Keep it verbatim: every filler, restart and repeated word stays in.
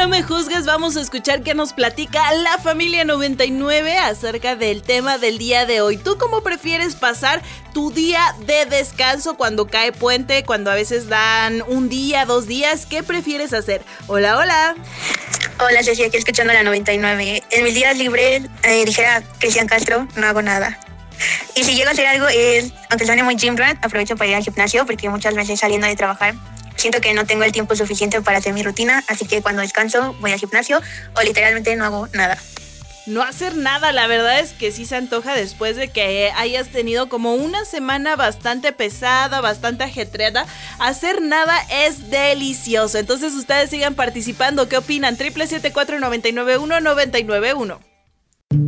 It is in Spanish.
No me juzgues, vamos a escuchar qué nos platica la familia noventa y nueve acerca del tema del día de hoy. ¿Tú cómo prefieres pasar tu día de descanso cuando cae puente, cuando a veces dan un día, dos días? ¿Qué prefieres hacer? Hola, hola. Hola Ceci, aquí escuchando la noventa y nueve. En mis días libres, eh, dijera Cristian Castro, no hago nada. Y si llego a hacer algo, es, aunque suene muy gym rat, aprovecho para ir al gimnasio, porque muchas veces saliendo de trabajar siento que no tengo el tiempo suficiente para hacer mi rutina, así que cuando descanso voy al gimnasio o literalmente no hago nada. No hacer nada, la verdad es que sí se antoja después de que hayas tenido como una semana bastante pesada, bastante ajetreada. Hacer nada es delicioso. Entonces ustedes sigan participando. ¿Qué opinan? Triple siete cuatro nueve nueve uno nueve nueve uno.